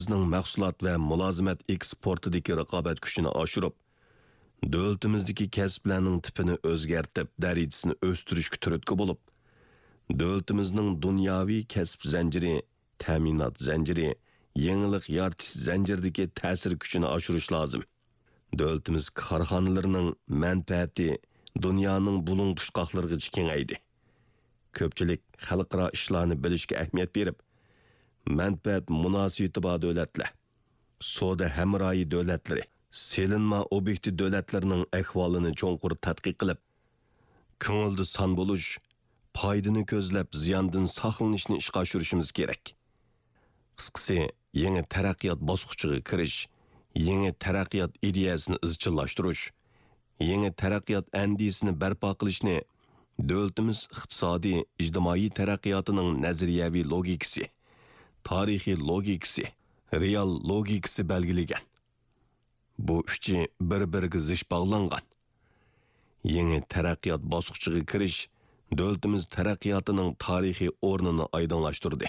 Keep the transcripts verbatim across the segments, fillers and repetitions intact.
Bizning mahsulot va mulozimat eksportidagi raqobat kuchini oshirib, davlatimizdagi kasblarning tipini o'zgartib, darajasini o'stirishga turtki bo'lib, davlatimizning dunyoviy kasb zanjiri, ta'minot zanjiri, yangilik yaratish zanjiridagi ta'sir kuchini oshirish lozim. Davlatimiz korxonalarining manfaati dunyoning bulung pushqoqlariga kengaydi. Ko'pchilik xalqaro ishlarni bilishga ahamiyat berib, manfaat munosabati bor davlatlar, savdo hamroyi davlatlari, selinma obyekti davlatlarining ahvolini cho'nqur tadqiq qilib, ko'ngilda son bo'lish, foydani ko'zlab ziyondan saqlanishni ishga oshirishimiz kerak. Qisqasi, yangi taraqqiyot bosqichiga kirish, yangi taraqqiyot ideyasini izchillashtirish, yangi taraqqiyot andisini barpo qilishni davlatimiz iqtisodiy, ijtimoiy taraqqiyotining nazariyaviy logikasi, tarixiy logikasi, real logikasi belgilagan. Bu uchi bir-biriga zich bog'langan. Yangi taraqqiyot bosqichiga kirish davlatimiz taraqqiyotining tarixiy o'rnini oydinlashtirdi.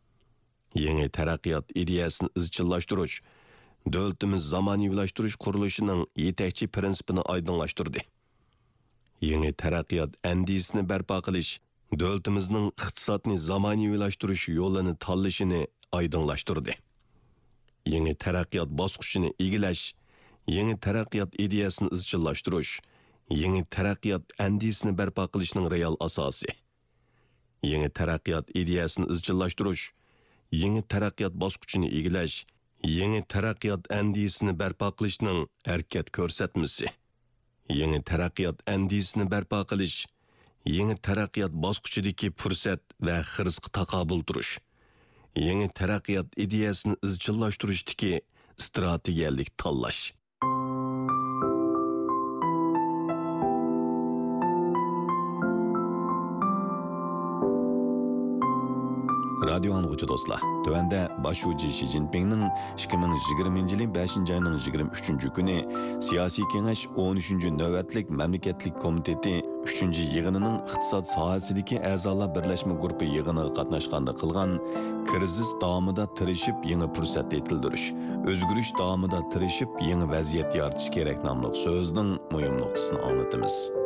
Yangi taraqqiyot ideyasini izchillashtirish davlatimiz zamonaviylashtirish qurilishining yetakchi prinsipini oydinlashtirdi. Yangi taraqqiyot andisini barpo qilish davlatimizning iqtisodni zamonaviylashtirish yo'lini tanlashini oydinlashtirdi. Yangi taraqqiyot bosqichini egillash, yangi taraqqiyot ideyasini izchillashtirish, yangi taraqqiyot andisini barpo qilishning real asosi. Yangi taraqqiyot ideyasini izchillashtirish, yangi taraqqiyot bosqichini egillash, yangi taraqqiyot andisini barpo qilishning harakat ko'rsatmasi. Yangi taraqqiyot andisini barpo qilish, yangi taraqqiyot bosqichidagi fursat va xirisga taqobil turish, yangi taraqqiyot ideyasini izchillashtirishdagi strategiyalik tanlash. Radio anlıqçı dostlar, tövəndə başucu Xi Jinping'nin ikki ming yigirmanchi yilning beshinchi ayning yigirma uchinchi kuni siyosiy kengash o'n uchinchi navbatlik mamlakatlik komiteti uchinchi yig'inining iqtisod sohasidagi a'zolar birlashma guruhi yig'iniga qatnashganda qilgan krizis davomida tirishib yangi fursat etildirish, o'zgarish davomida tirishib yangi vaziyat yaratish kerak nomli so'zning muhim nuqtasini anlatamiz.